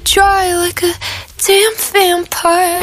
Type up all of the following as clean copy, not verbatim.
dry like a damn vampire.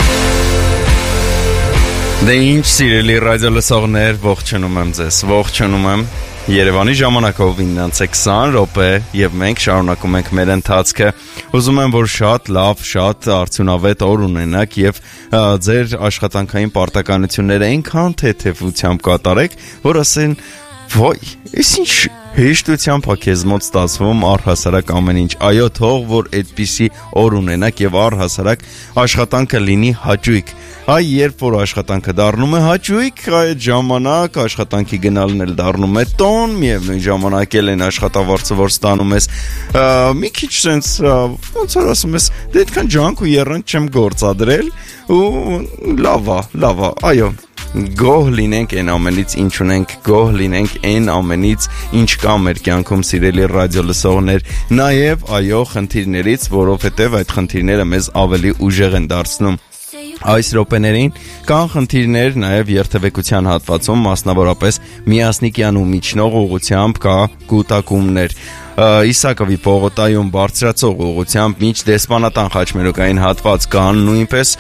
Դե ինչ սիրելի ռադիո լսողներ, ողջունում եմ ձեզ, ողջունում եմ Երևանի ժամանակով 9:20 րոպե եւ մենք շարունակում ենք մեր ընթացքը։ Ուզում եմ, որ շատ լավ, շատ արդյունավետ օր ունենաք եւ ձեր աշխատանքային պարտականությունները այնքան թեթևությամբ կատարեք, որ ասեն «Ոյ, ես ինչ հեշտությամբ է քեզ մոտ ստացվում առհասարակ ամեն ինչ»։ Այո, թող որ այդպիսի օր ունենաք եւ առհասարակ աշխատանքը լինի հաճույք։ Այ երբ որ աշխատանքը դառնում է հաճույք, այդ ժամանակ աշխատանքի գնալն էլ դառնում է տոն, միևնույն ժամանակ էլ այն աշխատավարձը, որ ստանում ես, մի քիչ sense ոնց որ ասում ես, դե այդքան ջանք ու եռանց չեմ գործադրել ու լավ է, այո։ Գոհ լինենք այն ամենից, ինչ ունենք, գոհ լինենք այն ամենից, ինչ կա մեր կյանքում, սիրելի ռադիո լսողներ, նաև այո խնդիրներից, որովհետև այդ խնդիրները մեզ ավելի ուժեղ են դարձնում։ Այս րոպեներին կան խնդիրներ նաև երթևեկության հատվածում, մասնավորապես Միասնիկյան ու Միջնող ուղղությամբ կա կուտակումներ։ Իսակովի պողոտայում բարձրացող ուղղությամբ միջ դեսպանատան խաչմերուկային հատված կան նույնպես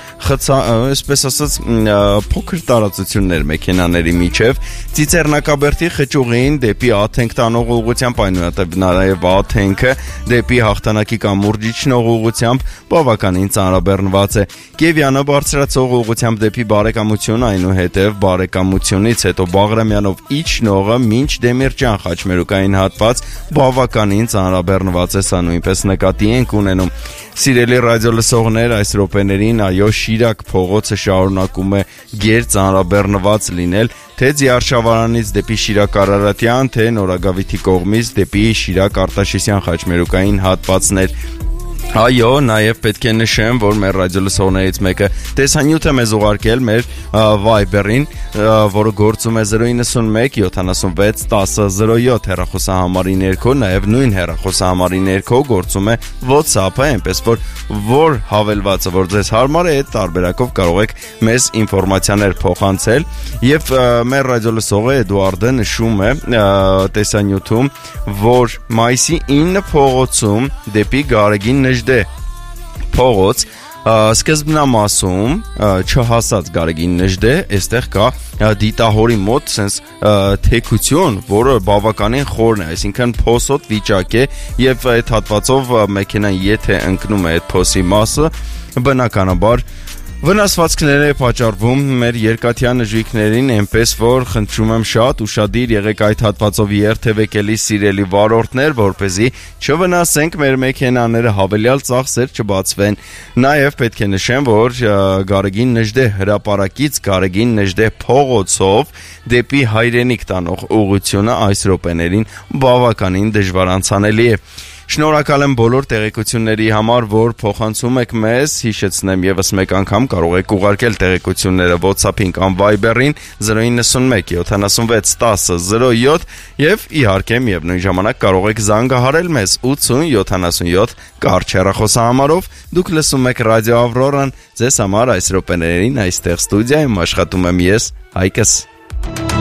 այսպես ասած փոքր տարածություններ մեքենաների միջև Ծիծեռնակաբերդի խճուղին դեպի Աթենք տանող ուղղությամբ այնուհետև նաև Աթենքը դեպի Հաղթանակի կամ Մուրջիչնող ուղղությամբ բավականին ծանրաբեռնված է Կիևյանը բարձրացող ուղղությամբ դեպի Բարեկամություն այնուհետև Բարեկամությունից հետո Բաղրամյանով իջնողը մինչ Դեմիրճյան խաչմերուկային հատված բավականին ծանրաբեռնված է, սա նույնպես նկատի ենք ունենում։ Սիրելի ռադիո լսողներ, այս րոպեներին այո Շիրակ փողոցը շարունակում է գեր ծանրաբեռնված լինել, թե Ձիարշավարանից դեպի Շիրակ Արարատյան, թե Նորագավիթի կողմից դեպի Շիրակ Արտաշեսյան խաչմերուկային հատվածներ։ Այո, նաև պետք է նշեմ, որ մեր ռադիո լսողներից մեկը տեսանյութ է մեզ ուղարկել մեր Viber-ին, որը գործում է 091 76 10 07 հեռախոսահամարի ներքո, նաև նույն հեռախոսահամարի ներքո գործում է WhatsApp-ը, այնպես որ հավելվածը, որ ձեզ հարմար է, այդ տարբերակով կարող եք մեզ ինֆորմացիաներ փոխանցել, եւ մեր ռադիո լսողը Էդուարդը նշում է տեսանյութում, որ մայիսի 9 փողոցում դեպի Գարեգին Նժդե փողոց սկզբնամասում չհասած Գարեգին Նժդե, այստեղ կա դիտահորի մոտ sense թեքություն, որը բավականին խորն է, այսինքն փոսոտ վիճակ է եւ այդ հատվածով մեքենան եթե ընկնում է այդ փոսի մասը, բնականաբար վնասվածքներ է պատճառվում մեր երկաթյա նժույգներին, այնպես որ խնդրում եմ շատ ուշադիր եղեք այդ հատվածով երթևեկելի սիրելի վարորդներ, որպեսզի չվնասենք մեր մեքենաները, հավելյալ ծախսեր չբացվեն։ Նաև պետք է նշեմ, որ Գարեգին Նժդե հրապարակից Գարեգին Նժդե փողոցով դեպի Հայրենիք տանող ուղղությունը այս րոպեներին բավականին դժվար անցանելի է։ Շնորհակալ եմ բոլոր տեղեկությունների համար, որ փոխանցում եք մեզ, հիշեցնեմ եւս մեկ անգամ կարող եք ուղարկել տեղեկությունները WhatsApp-ին կամ Viber-ին 091 76 10 07 եւ իհարկե միևնույն ժամանակ կարող եք զանգահարել մեզ 80 77 կարճ հեռախոսահամարով։ Դուք լսում եք Ռադիո Ավրորան, ձեզ համար այս րոպեներին այստեղ ստուդիայում աշխատում եմ ես, Հայկս։